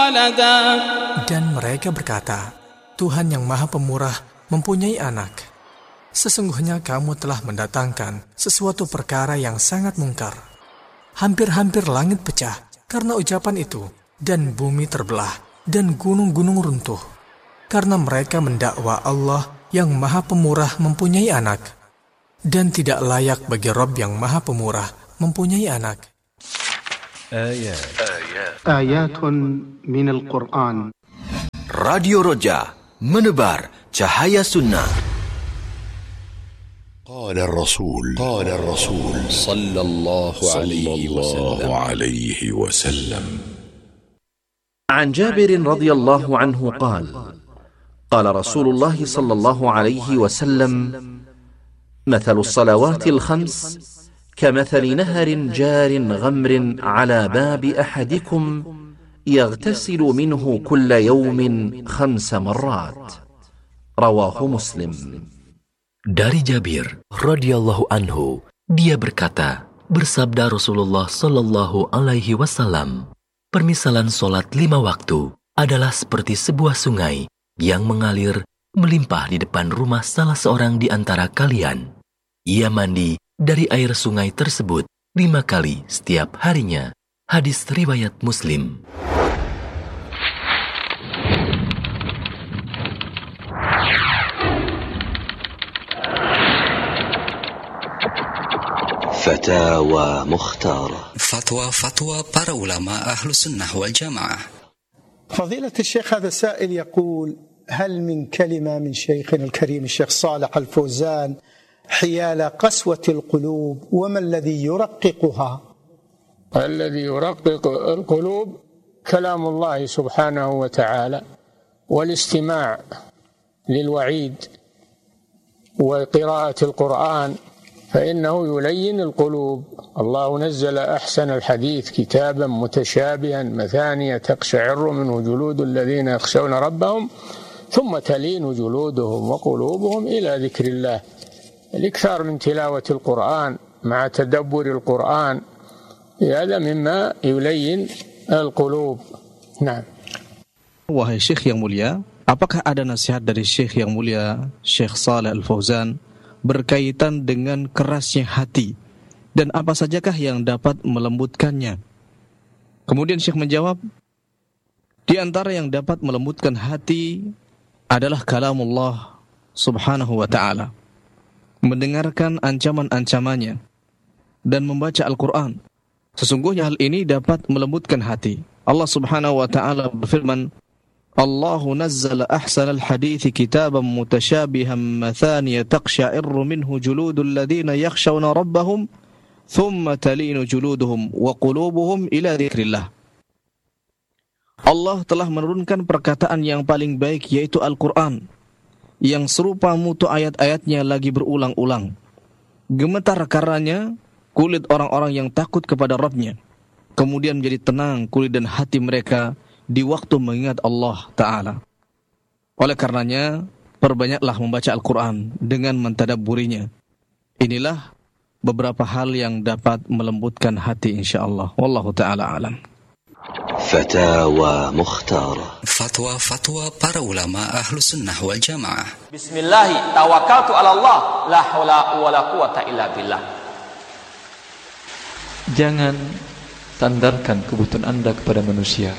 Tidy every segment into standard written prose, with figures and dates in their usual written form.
ولدا. Dan mereka berkata, Tuhan yang Maha Pemurah mempunyai anak. Sesungguhnya kamu telah mendatangkan sesuatu perkara yang sangat mungkar. Hampir-hampir langit pecah karena ucapan itu, dan bumi terbelah, dan gunung-gunung runtuh. Karena mereka mendakwa Allah yang Maha Pemurah mempunyai anak. Dan tidak layak bagi Rabb yang Maha Pemurah mempunyai anak. Ayatun minal Qur'an. Radio Roja, menebar cahaya sunnah. قال الرسول صلى الله عليه وسلم عن جابر رضي الله عنه قال قال رسول الله صلى الله عليه وسلم مثل الصلوات الخمس كمثل نهر جار غمر على باب أحدكم يغتسل منه كل يوم 5 مرات رواه مسلم. Dari Jabir radhiyallahu anhu, dia berkata, bersabda Rasulullah sallallahu alaihi wasallam, permisalan solat 5 waktu adalah seperti sebuah sungai yang mengalir melimpah di depan rumah salah seorang di antara kalian. Ia mandi dari air sungai tersebut 5 kali setiap harinya. Hadis riwayat Muslim. فتاوى مختارة. فتوى para ulama أهل السنة والجماعة. فضيلة الشيخ، هذا سائل يقول: هل من كلمة من شيخنا الكريم الشيخ صالح الفوزان حيال قسوة القلوب، وما الذي يرققها؟ الذي يرقق القلوب كلام الله سبحانه وتعالى والاستماع للوعيد وقراءة القرآن، فإنه يلين القلوب. الله نزل أحسن الحديث كتابا متشابها مثانية تقشعر منه جلود الذين يخشون ربهم ثم تلين جلودهم وقلوبهم إلى ذكر الله. الإكثار من تلاوة القرآن مع تدبر القرآن هذا مما يلين القلوب. نعم. Wahai Syekh yang mulia, apakah ada nasihat dari Syekh yang mulia Syekh Shalih Al-Fauzan berkaitan dengan kerasnya hati, dan apa sajakah yang dapat melembutkannya? Kemudian Syekh menjawab, di antara yang dapat melembutkan hati adalah kalamullah subhanahu wa ta'ala, mendengarkan ancaman-ancamannya, dan membaca Al-Quran. Sesungguhnya hal ini dapat melembutkan hati. Allah subhanahu wa ta'ala berfirman, Allahu nazzala ahsanal hadithi kitaban mutashabihan mathaniya taqsha'irru minhu juludul ladhina yakhshawna rabbahum thumma talinu juluduhum wa qulubuhum ila dzikrillah. Allah telah menurunkan perkataan yang paling baik, yaitu Al-Quran, yang serupa mutu ayat-ayatnya lagi berulang-ulang. Gemetar karenanya kulit orang-orang yang takut kepada Rabbnya, kemudian menjadi tenang kulit dan hati mereka di waktu mengingat Allah Ta'ala. Oleh karenanya, perbanyaklah membaca Al-Quran dengan mentadabburinya. Inilah beberapa hal yang dapat melembutkan hati insyaAllah. Wallahu ta'ala alam. فتاوى مختارة. فتوى para ulama ahlu sunnah wal jamaah. Bismillah, tawakkaltu ala Allah, la haula wala quwata illa billah. Jangan sandarkan kebutuhan Anda kepada manusia.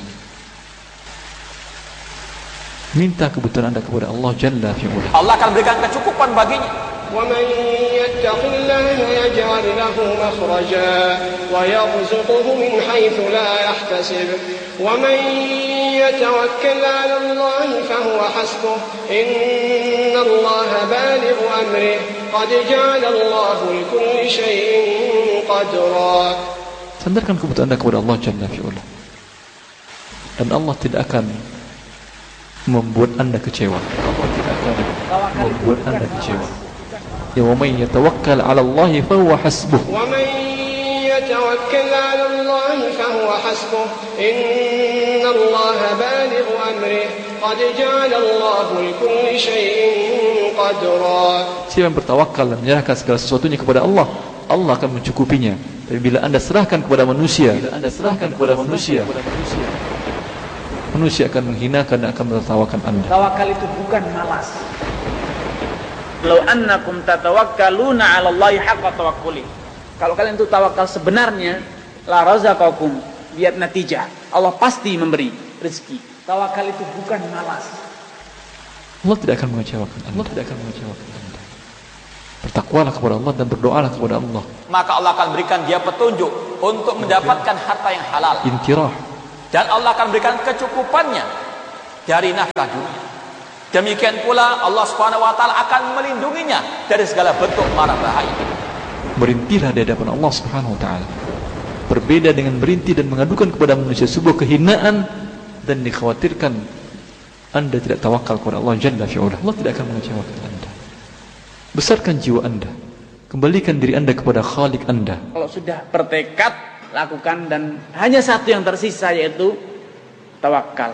Minta kebutuhan Anda kepada Allah Jalla fi'ula. Allah akan berikan kecukupan baginya. وَمَنْ يَتَّقِ اللَّهَ يَجْعَلْ لَهُ مَخْرَجًا وَيَرْزُقْهُ مِنْ حَيْثُ لَا يَحْتَسِبُ وَمَنْ يَتَوَكَّلْ عَلَى اللَّهِ فَهُوَ حَسْبُهُ إِنَّ اللَّهَ بَالِغُ أَمْرِهِ قَدْ جَعَلَ اللَّهُ لِكُلِّ شَيْءٍ قَدْرًا. Sandarkan kebutuhan Anda kepada Allah Jalla fi'ula, dan Allah tidak akan membuat Anda kecewa. Allah tidak akan membuat Anda kecewa. Ya wa man yatawakkal 'ala Allah fa huwa hasbuh. Wa man yatawakkal 'ala Allah fa huwa hasbuh. Innallaha balighu amrihi qad ja'ala Allah likulli shay'in qadra. Siapa yang bertawakal dan menyerahkan segala sesuatunya kepada Allah, Allah akan mencukupinya. Tapi bila Anda serahkan kepada manusia, manusia akan menghinakan dan akan menertawakan Anda. Tawakal itu bukan malas. Law annakum tatawakkaluna 'ala Allahi haqqa tawakkuli. Kalau kalian itu tawakal sebenarnya, la razaqakum biat natijah. Allah pasti memberi rezeki. Tawakal itu bukan malas. Allah tidak akan mengecewakan Anda. Allah tidak akan mengecewakan Anda. Bertakwalah kepada Allah dan berdoalah kepada Allah. Maka Allah akan berikan dia petunjuk untuk mendapatkan harta yang halal. Intirah. Dan Allah akan berikan kecukupannya dari nafkah dunia. Demikian pula Allah Subhanahu wa taala akan melindunginya dari segala bentuk mara bahaya. Merintihlah di hadapan Allah Subhanahu wa taala. Berbeda dengan merintih dan mengadukan kepada manusia sebuah kehinaan dan dikhawatirkan Anda tidak tawakal kepada Allah Jalla fi'ula. Allah tidak akan mengecewakan Anda. Besarkan jiwa Anda. Kembalikan diri Anda kepada Khalik Anda. Kalau sudah bertekad, lakukan, dan hanya satu yang tersisa, yaitu tawakal.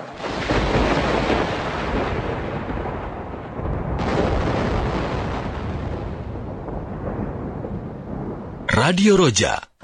Radio Roja,